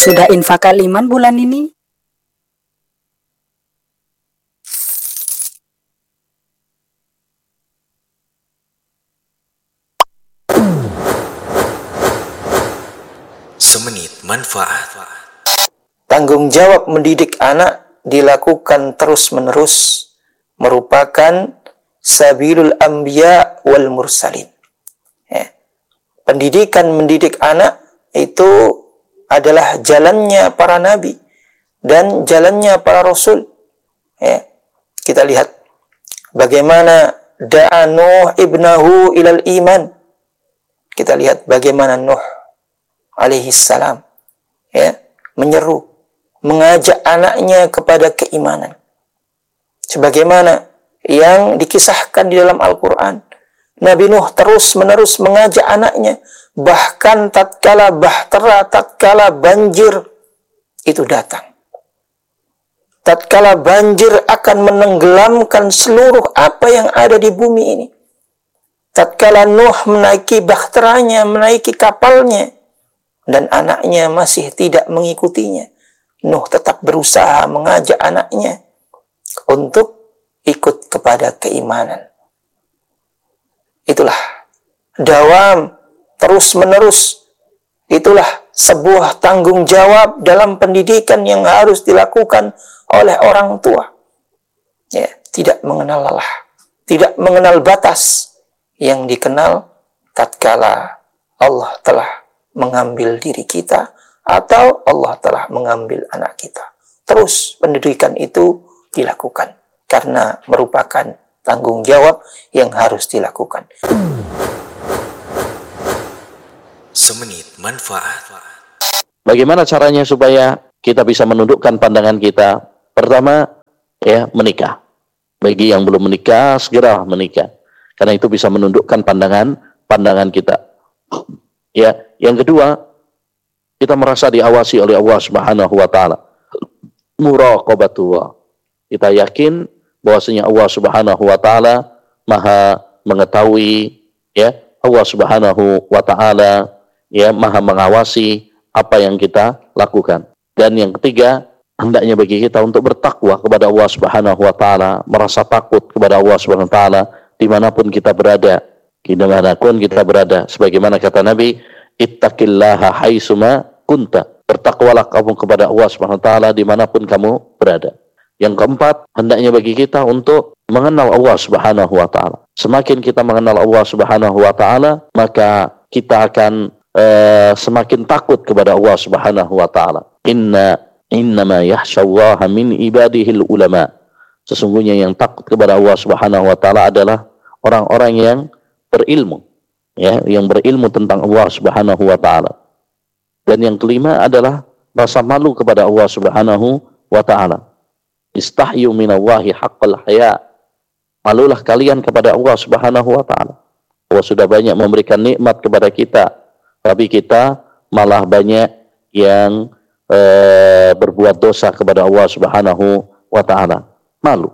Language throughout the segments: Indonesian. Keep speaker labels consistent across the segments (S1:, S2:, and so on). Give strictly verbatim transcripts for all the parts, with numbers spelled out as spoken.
S1: Sudah infak iman bulan ini?
S2: Semenit manfaat.
S3: Tanggung jawab mendidik anak dilakukan terus-menerus, merupakan sabilul anbiya wal mursalin. Ya. Pendidikan mendidik anak itu adalah jalannya para nabi dan jalannya para rasul. Ya. Kita lihat bagaimana da'a Nuh ibnahu ilal iman. Kita lihat bagaimana Nuh alaihi salam ya, menyeru, mengajak anaknya kepada keimanan. Sebagaimana yang dikisahkan di dalam Al-Quran, Nabi Nuh terus-menerus mengajak anaknya, bahkan tatkala bahtera, tatkala banjir itu datang. Tatkala banjir akan menenggelamkan seluruh apa yang ada di bumi ini. Tatkala Nuh menaiki bahteranya, menaiki kapalnya, dan anaknya masih tidak mengikutinya, Nuh tetap berusaha mengajak anaknya untuk ikut kepada keimanan. Itulah dawam, terus-menerus. Itulah sebuah tanggung jawab dalam pendidikan yang harus dilakukan oleh orang tua. Ya, tidak mengenal lelah, tidak mengenal batas, yang dikenal tatkala Allah telah mengambil diri kita atau Allah telah mengambil anak kita. Terus pendidikan itu dilakukan karena merupakan tanggung jawab yang harus dilakukan.
S2: Semenit manfaat.
S4: Bagaimana caranya supaya kita bisa menundukkan pandangan kita? Pertama, ya, menikah. Bagi yang belum menikah, segera menikah. Karena itu bisa menundukkan pandangan pandangan kita. Ya, yang kedua, kita merasa diawasi oleh Allah Subhanahu wa taala. Muraqabatullah. Kita yakin bahwasanya Allah Subhanahu wa taala Maha mengetahui, ya, Allah Subhanahu wa taala ya Maha mengawasi apa yang kita lakukan. Dan yang ketiga, hendaknya bagi kita untuk bertakwa kepada Allah Subhanahu wa taala, merasa takut kepada Allah Subhanahu wa taala dimanapun kita berada, dimanapun kita berada. Sebagaimana kata Nabi, ittaqillaha haitsuma kunta. Bertakwalah kamu kepada Allah Subhanahu wa taala dimanapun kamu berada. Yang keempat, hendaknya bagi kita untuk mengenal Allah Subhanahu wa taala. Semakin kita mengenal Allah Subhanahu wa taala, maka kita akan uh, semakin takut kepada Allah Subhanahu wa taala. Inna innama yakhsyallaha min ibadihil ulama. Sesungguhnya yang takut kepada Allah Subhanahu wa taala adalah orang-orang yang berilmu, ya, yang berilmu tentang Allah Subhanahu wa taala. Dan yang kelima adalah rasa malu kepada Allah Subhanahu wa taala. Istahyu minallahi haqqal haya. Malulah kalian kepada Allah Subhanahu wa taala. Allah sudah banyak memberikan nikmat kepada kita, tapi kita malah banyak yang e, berbuat dosa kepada Allah Subhanahu wa taala. Malu.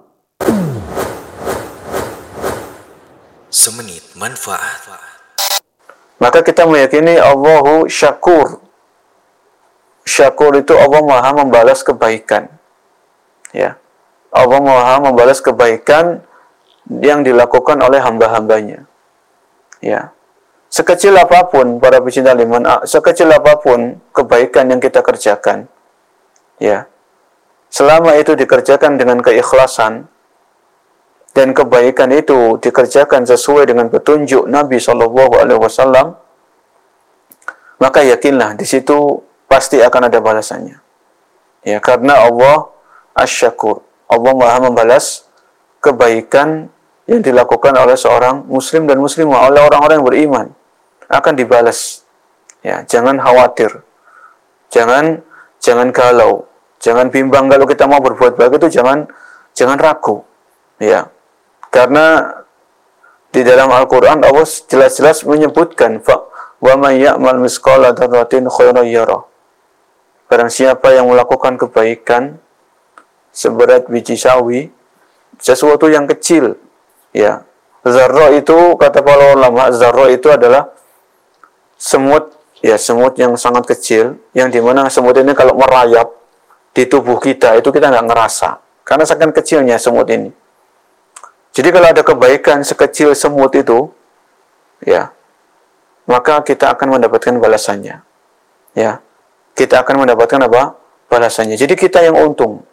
S2: Semenit manfaat.
S3: Maka kita meyakini Allahu Syakur. Syakur itu Allah Maha membalas kebaikan. Ya, Allah Maha membalas kebaikan yang dilakukan oleh hamba-hambanya. Ya, sekecil apapun para pecinta iman, sekecil apapun kebaikan yang kita kerjakan, ya, selama itu dikerjakan dengan keikhlasan dan kebaikan itu dikerjakan sesuai dengan petunjuk Nabi Shallallahu Alaihi Wasallam, maka yakinlah di situ pasti akan ada balasannya. Ya, karena Allah Asy-Syakur. Allah Maha membalas kebaikan yang dilakukan oleh seorang muslim dan muslimah, oleh orang-orang yang beriman, akan dibalas. Ya, jangan khawatir. Jangan jangan galau, jangan bimbang kalau kita mau berbuat baik itu jangan jangan ragu. Ya. Karena di dalam Al-Qur'an Allah jelas-jelas menyebutkan wa may ya'mal misqala dzarratin khairan yarah. Barang siapa yang melakukan kebaikan seberat biji sawi, sesuatu yang kecil, ya. Zarra itu, kata para ulama, zarra itu adalah semut ya semut yang sangat kecil, yang dimana semut ini kalau merayap di tubuh kita itu kita nggak ngerasa karena saking kecilnya semut ini. Jadi kalau ada kebaikan sekecil semut itu, ya, maka kita akan mendapatkan balasannya. Ya, kita akan mendapatkan apa? Balasannya. Jadi kita yang untung.